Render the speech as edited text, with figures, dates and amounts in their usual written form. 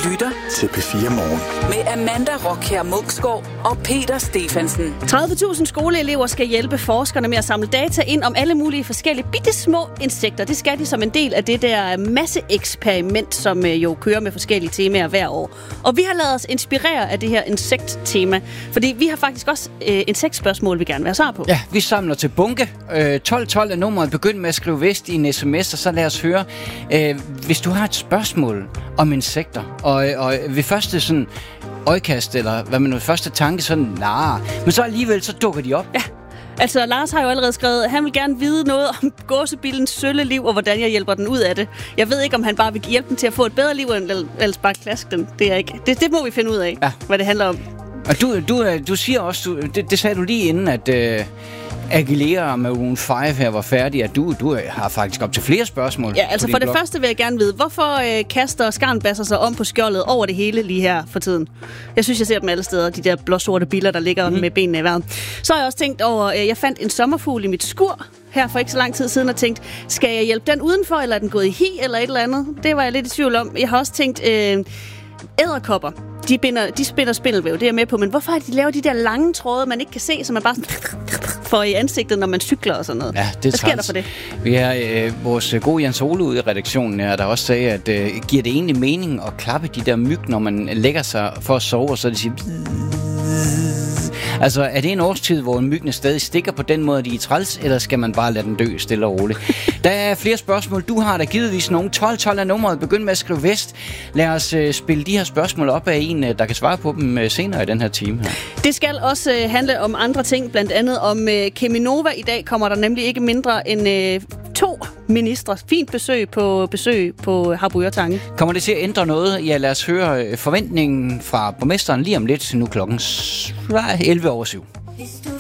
lytter til P4 Morgen med Amanda Rockher Munksgaard og Peter Stefansen. 30.000 skoleelever skal hjælpe forskerne med at samle data ind om alle mulige forskellige bittesmå insekter. Det skal de som en del af det der masseeksperiment, som jo kører med forskellige temaer hver år. Og vi har ladet os inspirere af det her insekttema, fordi vi har faktisk også insektspørgsmål, vi gerne vil have svar på. Ja, vi samler til bunke. 1212 er nummeret. Begynd med at skrive vest i en sms, og så lad os høre, hvis du har et spørgsmål om insekter, og ved første sådan øjekast, eller hvad man nu første tanke, sådan, men så alligevel, så dukker de op. Ja, altså Lars har jo allerede skrevet, at han vil gerne vide noget om gåsebillens sølle liv, og hvordan jeg hjælper den ud af det. Jeg ved ikke, om han bare vil hjælpe den til at få et bedre liv, eller ellers bare klaske den. Det er ikke. Det må vi finde ud af, hvad det handler om. Og du siger også, det sagde du lige inden, at Aguilera med Maroon 5 her var færdig, at du har faktisk op til flere spørgsmål. Ja, altså for det første vil jeg gerne vide, hvorfor kaster skarnbasser sig om på skjoldet over det hele lige her for tiden? Jeg synes, jeg ser dem alle steder, de der blåsorte biller, der ligger med benene i vejret. Så har jeg også tænkt over, jeg fandt en sommerfugl i mit skur her for ikke så lang tid siden og tænkt, skal jeg hjælpe den udenfor, eller er den gået i hi, eller et eller andet? Det var jeg lidt i tvivl om. Jeg har også tænkt, edderkopper. De spinder spindelvæv, det er jeg med på, men hvorfor har de lavet de der lange tråde, man ikke kan se, så man bare sådan får i ansigtet, når man cykler og sådan noget? Ja, det hvad sker der for det? Vi har vores gode Jens Ole ude i redaktionen her, der også sagde, at giver det egentlig mening at klappe de der myg, når man lægger sig for at sove, og så de siger... Altså, er det en årstid, hvor myggene stadig stikker på den måde, de er træls, eller skal man bare lade den dø stille og roligt? Der er flere spørgsmål. Du har da givetvis nogle. 1212 er nummeret. Begynd med at skrive vest. Lad os spille de her spørgsmål op af en, der kan svare på dem senere i den her time her. Det skal også handle om andre ting, blandt andet om Cheminova. I dag kommer der nemlig ikke mindre end 2 ministre. Fint besøg på Harboøre Tange. Kommer det til at ændre noget? Ja, lad os høre forventningen fra borgmesteren lige om lidt. Nu klokken 11:07.